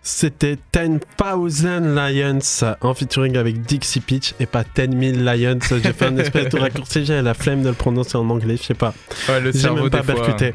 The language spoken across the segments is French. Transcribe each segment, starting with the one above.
C'était 10,000 Lions en featuring avec Dixie Peach et pas 10,000 Lions. J'ai fait un espèce de raccourci, j'ai la flemme de le prononcer en anglais, je sais pas. Ouais, le j'ai cerveau même pas des fois. percuté.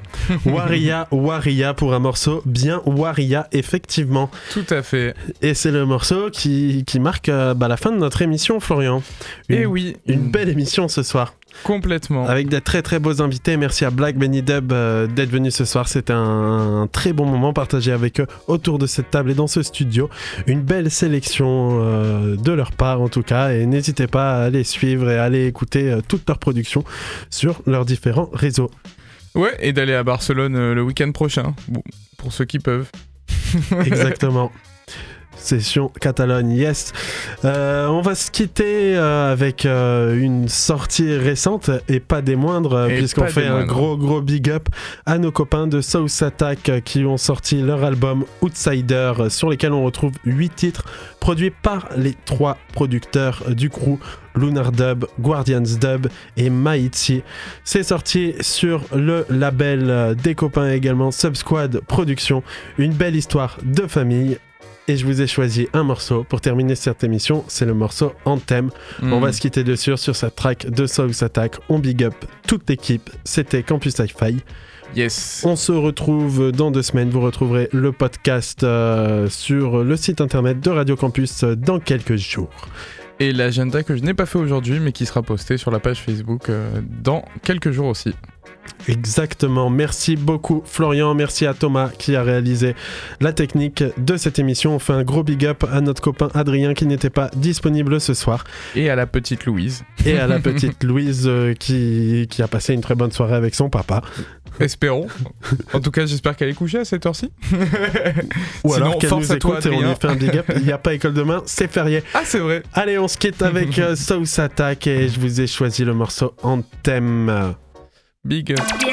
Waria pour un morceau bien Waria, effectivement. Tout à fait. Et c'est le morceau qui marque la fin de notre émission, Florian. Et oui. Une belle émission ce soir. Complètement. Avec des très très beaux invités. Merci à Black Benny Dub d'être venu ce soir. C'était un très bon moment partagé avec eux autour de cette table et dans ce studio. Une belle sélection de leur part en tout cas. Et n'hésitez pas à les suivre et à aller écouter toutes leurs productions sur leurs différents réseaux. Ouais, et d'aller à Barcelone le week-end prochain. Bon, pour ceux qui peuvent. Exactement. Session Catalogne, yes. On va se quitter avec une sortie récente et pas des moindres, puisqu'on fait un gros big up à nos copains de South Attack qui ont sorti leur album Outsider, sur lesquels on retrouve 8 titres produits par les 3 producteurs du crew, Lunar Dub, Guardians Dub et Maïti. C'est sorti sur le label des copains également, Subsquad Productions. Une belle histoire de famille. Et je vous ai choisi un morceau pour terminer cette émission, c'est le morceau Anthem. On va se quitter dessus sur cette track de South Attack. On big up toute l'équipe, c'était Campus Hi-Fi. Yes. On se retrouve dans 2 semaines, vous retrouverez le podcast sur le site internet de Radio Campus dans quelques jours. Et l'agenda que je n'ai pas fait aujourd'hui mais qui sera posté sur la page Facebook dans quelques jours aussi. Exactement, merci beaucoup Florian, merci à Thomas qui a réalisé la technique de cette émission. On fait un gros big up à notre copain Adrien qui n'était pas disponible ce soir. Et à la petite Louise. Et à la petite Louise qui a passé une très bonne soirée avec son papa. Espérons. En tout cas, j'espère qu'elle est couchée à cette heure-ci. Ou alors qu'elle force nous à toi, écoute et on lui fait un big up. Il n'y a pas école demain, c'est férié. Ah, c'est vrai. Allez, on se quitte avec South Attack et je vous ai choisi le morceau Anthem. Big up.